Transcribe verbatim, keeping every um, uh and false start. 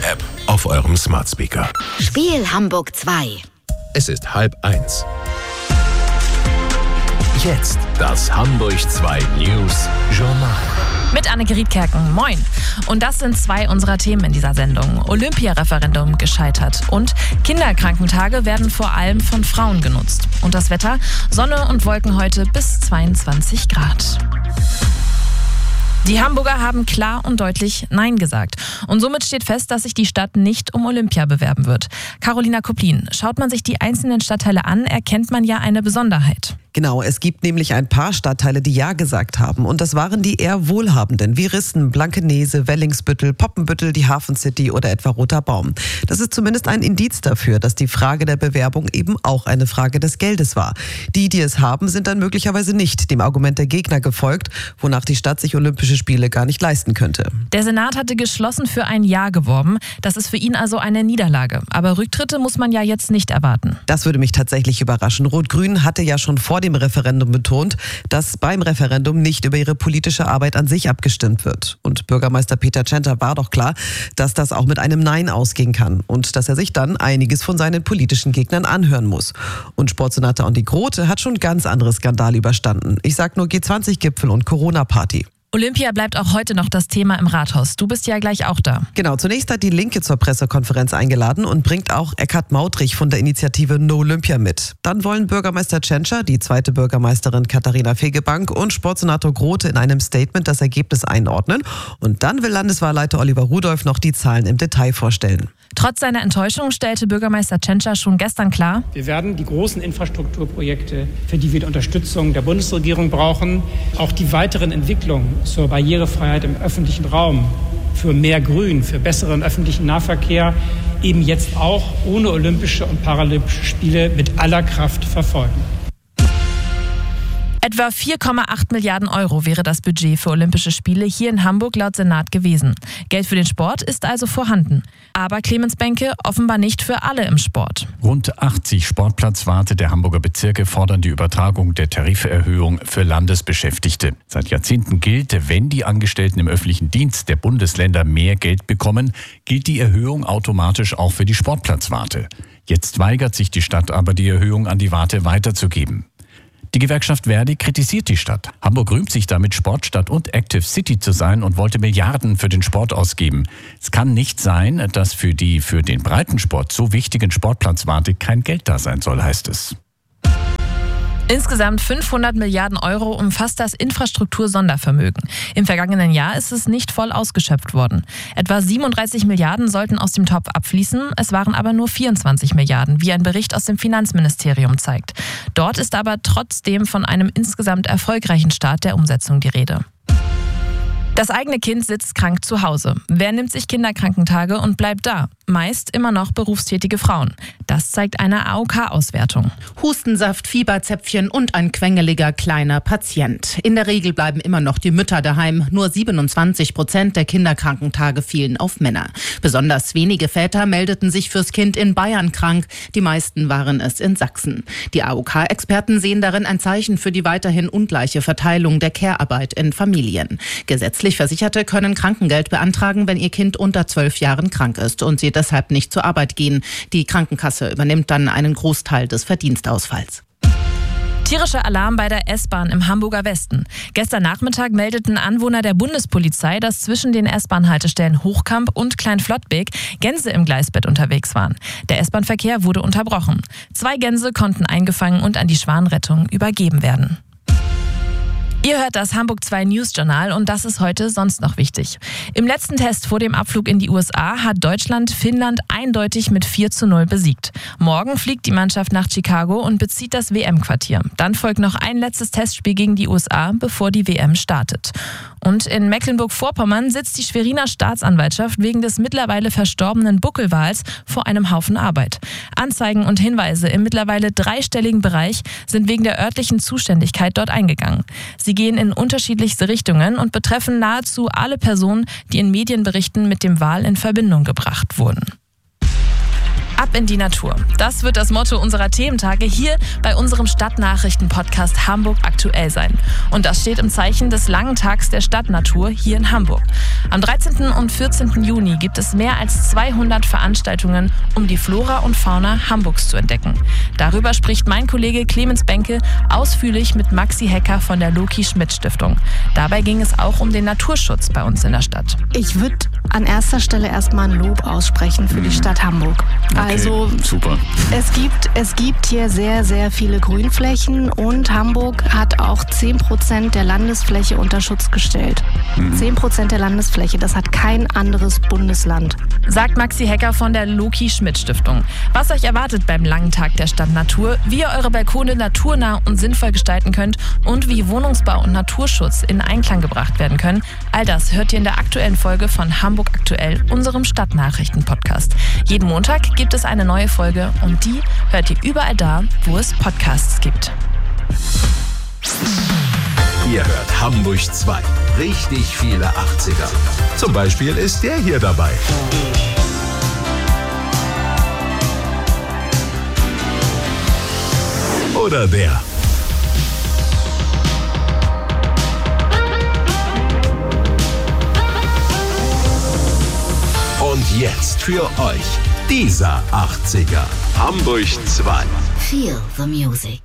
App auf eurem Smart Speaker. Spiel Hamburg zwei. Es ist halb eins. Jetzt das Hamburg zwei News Journal. Mit Anneke Riedkerken. Moin. Und das sind zwei unserer Themen in dieser Sendung. Olympiareferendum gescheitert und Kinderkrankentage werden vor allem von Frauen genutzt. Und das Wetter? Sonne und Wolken heute bis zweiundzwanzig Grad. Die Hamburger haben klar und deutlich Nein gesagt. Und somit steht fest, dass sich die Stadt nicht um Olympia bewerben wird. Carolina Koplin, schaut man sich die einzelnen Stadtteile an, erkennt man ja eine Besonderheit. Genau, es gibt nämlich ein paar Stadtteile, die Ja gesagt haben. Und das waren die eher wohlhabenden, wie Rissen, Blankenese, Wellingsbüttel, Poppenbüttel, die Hafen City oder etwa Roter Baum. Das ist zumindest ein Indiz dafür, dass die Frage der Bewerbung eben auch eine Frage des Geldes war. Die, die es haben, sind dann möglicherweise nicht dem Argument der Gegner gefolgt, wonach die Stadt sich Olympische Spiele gar nicht leisten könnte. Der Senat hatte geschlossen für ein Ja geworben. Das ist für ihn also eine Niederlage. Aber Rücktritte muss man ja jetzt nicht erwarten. Das würde mich tatsächlich überraschen. Rot-Grün hatte ja schon vor dem Referendum betont, dass beim Referendum nicht über ihre politische Arbeit an sich abgestimmt wird. Und Bürgermeister Peter Tschentscher war doch klar, dass das auch mit einem Nein ausgehen kann und dass er sich dann einiges von seinen politischen Gegnern anhören muss. Und Sportsenator Andi Grote hat schon ganz andere Skandale überstanden. Ich sag nur G zwanzig Gipfel und Corona-Party. Olympia bleibt auch heute noch das Thema im Rathaus. Du bist ja gleich auch da. Genau, zunächst hat die Linke zur Pressekonferenz eingeladen und bringt auch Eckhard Mautrich von der Initiative No Olympia mit. Dann wollen Bürgermeister Tschentscher, die zweite Bürgermeisterin Katharina Fegebank und Sportsenator Grote in einem Statement das Ergebnis einordnen. Und dann will Landeswahlleiter Oliver Rudolph noch die Zahlen im Detail vorstellen. Trotz seiner Enttäuschung stellte Bürgermeister Tschentscher schon gestern klar: Wir werden die großen Infrastrukturprojekte, für die wir die Unterstützung der Bundesregierung brauchen, auch die weiteren Entwicklungen zur Barrierefreiheit im öffentlichen Raum, für mehr Grün, für besseren öffentlichen Nahverkehr eben jetzt auch ohne Olympische und Paralympische Spiele mit aller Kraft verfolgen. Etwa vier Komma acht Milliarden Euro wäre das Budget für Olympische Spiele hier in Hamburg laut Senat gewesen. Geld für den Sport ist also vorhanden. Aber Clemens Benke, offenbar nicht für alle im Sport. Rund achtzig Sportplatzwarte der Hamburger Bezirke fordern die Übertragung der Tariferhöhung für Landesbeschäftigte. Seit Jahrzehnten gilt, wenn die Angestellten im öffentlichen Dienst der Bundesländer mehr Geld bekommen, gilt die Erhöhung automatisch auch für die Sportplatzwarte. Jetzt weigert sich die Stadt aber, die Erhöhung an die Warte weiterzugeben. Die Gewerkschaft Verdi kritisiert die Stadt. Hamburg rühmt sich damit, Sportstadt und Active City zu sein und wollte Milliarden für den Sport ausgeben. Es kann nicht sein, dass für die für den Breitensport so wichtigen Sportplatzwarte kein Geld da sein soll, heißt es. Insgesamt fünfhundert Milliarden Euro umfasst das Infrastruktur-Sondervermögen. Im vergangenen Jahr ist es nicht voll ausgeschöpft worden. Etwa siebenunddreißig Milliarden sollten aus dem Topf abfließen, es waren aber nur vierundzwanzig Milliarden, wie ein Bericht aus dem Finanzministerium zeigt. Dort ist aber trotzdem von einem insgesamt erfolgreichen Start der Umsetzung die Rede. Das eigene Kind sitzt krank zu Hause. Wer nimmt sich Kinderkrankentage und bleibt da? Meist immer noch berufstätige Frauen. Das zeigt eine A O K-Auswertung. Hustensaft, Fieberzäpfchen und ein quengeliger kleiner Patient. In der Regel bleiben immer noch die Mütter daheim. Nur siebenundzwanzig Prozent der Kinderkrankentage fielen auf Männer. Besonders wenige Väter meldeten sich fürs Kind in Bayern krank. Die meisten waren es in Sachsen. Die A O K-Experten sehen darin ein Zeichen für die weiterhin ungleiche Verteilung der Care-Arbeit in Familien. Gesetzlich Versicherte können Krankengeld beantragen, wenn ihr Kind unter zwölf Jahren krank ist und sie deshalb nicht zur Arbeit gehen. Die Krankenkasse übernimmt dann einen Großteil des Verdienstausfalls. Tierischer Alarm bei der S-Bahn im Hamburger Westen. Gestern Nachmittag meldeten Anwohner der Bundespolizei, dass zwischen den S-Bahn-Haltestellen Hochkamp und Kleinflottbek Gänse im Gleisbett unterwegs waren. Der S-Bahn-Verkehr wurde unterbrochen. Zwei Gänse konnten eingefangen und an die Schwanrettung übergeben werden. Ihr hört das Hamburg zwei News Journal und das ist heute sonst noch wichtig. Im letzten Test vor dem Abflug in die U S A hat Deutschland Finnland eindeutig mit vier zu null besiegt. Morgen fliegt die Mannschaft nach Chicago und bezieht das W M-Quartier. Dann folgt noch ein letztes Testspiel gegen die U S A, bevor die W M startet. Und in Mecklenburg-Vorpommern sitzt die Schweriner Staatsanwaltschaft wegen des mittlerweile verstorbenen Buckelwals vor einem Haufen Arbeit. Anzeigen und Hinweise im mittlerweile dreistelligen Bereich sind wegen der örtlichen Zuständigkeit dort eingegangen. Sie gehen in unterschiedlichste Richtungen und betreffen nahezu alle Personen, die in Medienberichten mit dem Wal in Verbindung gebracht wurden. Ab in die Natur. Das wird das Motto unserer Thementage hier bei unserem Stadtnachrichten-Podcast Hamburg aktuell sein. Und das steht im Zeichen des langen Tags der Stadtnatur hier in Hamburg. Am dreizehnten und vierzehnten Juni gibt es mehr als zweihundert Veranstaltungen, um die Flora und Fauna Hamburgs zu entdecken. Darüber spricht mein Kollege Clemens Benke ausführlich mit Maxi Hecker von der Loki-Schmidt-Stiftung. Dabei ging es auch um den Naturschutz bei uns in der Stadt. Ich würde an erster Stelle erstmal ein Lob aussprechen für die Stadt Hamburg. Okay, also super. Es gibt, es gibt hier sehr, sehr viele Grünflächen und Hamburg hat auch zehn Prozent der Landesfläche unter Schutz gestellt. Mhm. zehn Prozent der Landesfläche, das hat kein anderes Bundesland. Sagt Maxi Hecker von der Loki-Schmidt-Stiftung. Was euch erwartet beim langen Tag der Stadtnatur, wie ihr eure Balkone naturnah und sinnvoll gestalten könnt und wie Wohnungsbau und Naturschutz in Einklang gebracht werden können, all das hört ihr in der aktuellen Folge von Hamburg aktuell, unserem Stadtnachrichten-Podcast. Jeden Montag gibt es eine neue Folge und die hört ihr überall da, wo es Podcasts gibt. Ihr hört Hamburg zwei. Richtig viele achtziger. Zum Beispiel ist der hier dabei. Oder der. Und jetzt für euch dieser achtziger. Hamburg zwei. Feel the music.